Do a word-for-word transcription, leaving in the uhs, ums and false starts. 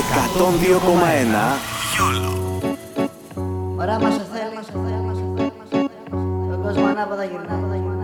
εκατόν δύο κόμμα ένα. Ωραία μας σε θέλει. Τον κόσμο ανάποδα γυρνά.